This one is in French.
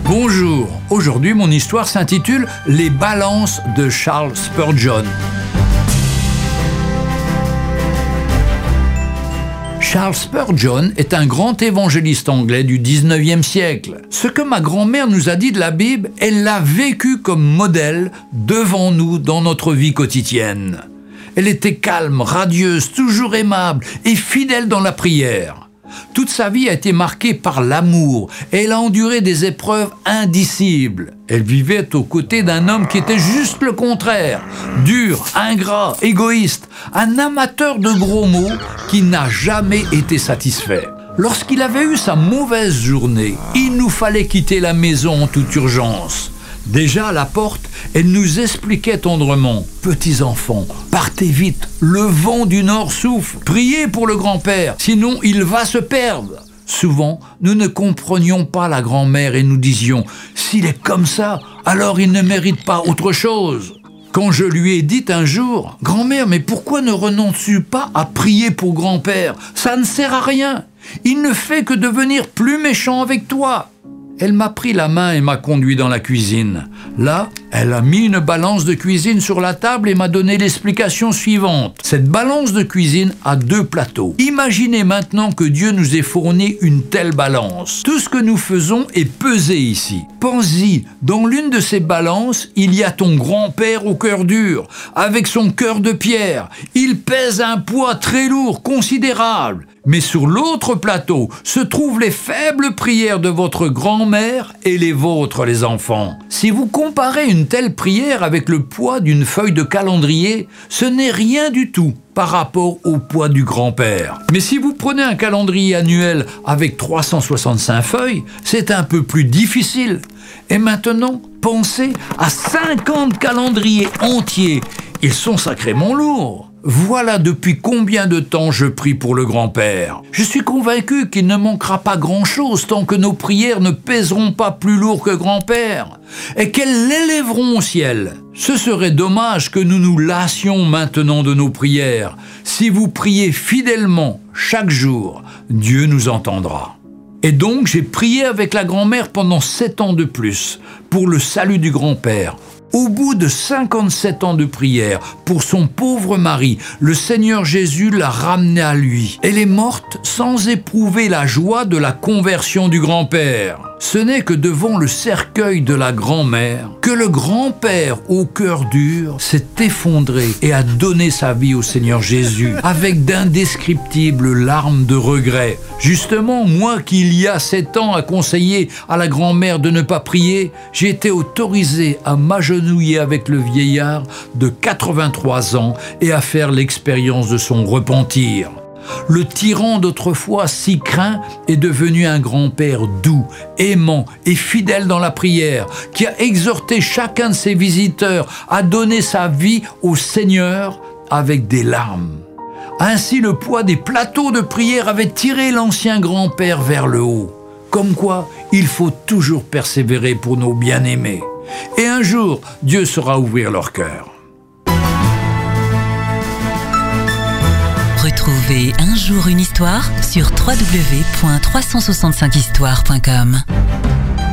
Bonjour, aujourd'hui mon histoire s'intitule « Les balances de Charles Spurgeon ». Charles Spurgeon est un grand évangéliste anglais du 19e siècle. Ce que ma grand-mère nous a dit de la Bible, elle l'a vécu comme modèle devant nous dans notre vie quotidienne. Elle était calme, radieuse, toujours aimable et fidèle dans la prière. Toute sa vie a été marquée par l'amour et elle a enduré des épreuves indicibles. Elle vivait aux côtés d'un homme qui était juste le contraire, dur, ingrat, égoïste, un amateur de gros mots qui n'a jamais été satisfait. Lorsqu'il avait eu sa mauvaise journée, il nous fallait quitter la maison en toute urgence. Déjà à la porte, elle nous expliquait tendrement « Petits enfants, partez vite, le vent du nord souffle, priez pour le grand-père, sinon il va se perdre ». Souvent, nous ne comprenions pas la grand-mère et nous disions « S'il est comme ça, alors il ne mérite pas autre chose ». Quand je lui ai dit un jour « Grand-mère, mais pourquoi ne renonces-tu pas à prier pour grand-père? Ça ne sert à rien, il ne fait que devenir plus méchant avec toi ». Elle m'a pris la main et m'a conduit dans la cuisine. Là, elle a mis une balance de cuisine sur la table et m'a donné l'explication suivante. Cette balance de cuisine a 2 plateaux. Imaginez maintenant que Dieu nous ait fourni une telle balance. Tout ce que nous faisons est pesé ici. Pense-y, dans l'une de ces balances, il y a ton grand-père au cœur dur, avec son cœur de pierre. Il pèse un poids très lourd, considérable. Mais sur l'autre plateau se trouvent les faibles prières de votre grand-mère et les vôtres, les enfants. Si vous comparez une telle prière avec le poids d'une feuille de calendrier, ce n'est rien du tout par rapport au poids du grand-père. Mais si vous prenez un calendrier annuel avec 365 feuilles, c'est un peu plus difficile. Et maintenant, pensez à 50 calendriers entiers. Ils sont sacrément lourds. Voilà depuis combien de temps je prie pour le grand-père. Je suis convaincu qu'il ne manquera pas grand-chose tant que nos prières ne pèseront pas plus lourd que grand-père et qu'elles l'élèveront au ciel. Ce serait dommage que nous nous lassions maintenant de nos prières. Si vous priez fidèlement chaque jour, Dieu nous entendra. Et donc j'ai prié avec la grand-mère pendant 7 ans de plus pour le salut du grand-père. Au bout de 57 ans de prière pour son pauvre mari, le Seigneur Jésus l'a ramenée à lui. Elle est morte sans éprouver la joie de la conversion du grand-père. Ce n'est que devant le cercueil de la grand-mère que le grand-père au cœur dur s'est effondré et a donné sa vie au Seigneur Jésus avec d'indescriptibles larmes de regret. Justement, moi qui il y a 7 ans a conseillé à la grand-mère de ne pas prier, j'ai été autorisé à m'agenouiller avec le vieillard de 83 ans et à faire l'expérience de son repentir. Le tyran d'autrefois si craint est devenu un grand-père doux, aimant et fidèle dans la prière, qui a exhorté chacun de ses visiteurs à donner sa vie au Seigneur avec des larmes. Ainsi, le poids des plateaux de prière avait tiré l'ancien grand-père vers le haut. Comme quoi, il faut toujours persévérer pour nos bien-aimés. Et un jour, Dieu saura ouvrir leur cœur. Retrouvez Un jour une histoire sur www.365histoire.com.